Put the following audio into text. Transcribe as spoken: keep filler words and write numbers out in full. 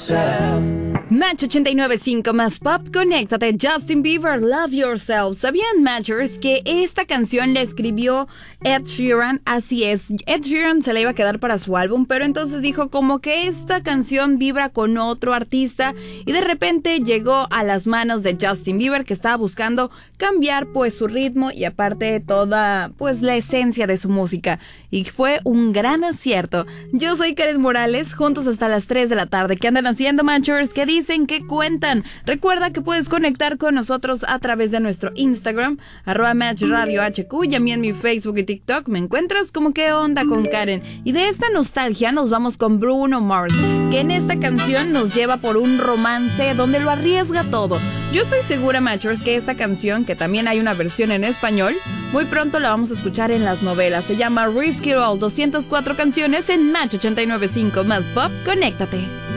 yourself. Match ochenta y nueve punto cinco más pop, conéctate. Justin Bieber, Love Yourself. ¿Sabían, Matchers, que esta canción la escribió Ed Sheeran? Así es, Ed Sheeran se la iba a quedar para su álbum, pero entonces dijo como que esta canción vibra con otro artista y de repente llegó a las manos de Justin Bieber, que estaba buscando cambiar pues su ritmo y aparte toda pues la esencia de su música, y fue un gran acierto. Yo soy Karen Morales, juntos hasta las tres de la tarde. ¿Qué andan haciendo, Matchers? ¿Qué dicen? ¿Qué cuentan? Recuerda que puedes conectar con nosotros a través de nuestro Instagram, arroba Match Radio H Q, y a mí en mi Facebook y TikTok me encuentras como ¿Qué onda con Karen? Y de esta nostalgia nos vamos con Bruno Mars, que en esta canción nos lleva por un romance donde lo arriesga todo. Yo estoy segura, Matchers, que esta canción, que también hay una versión en español, muy pronto la vamos a escuchar en las novelas. Se llama Risk It All, doscientas cuatro canciones en Match ochenta y nueve punto cinco más pop. Conéctate.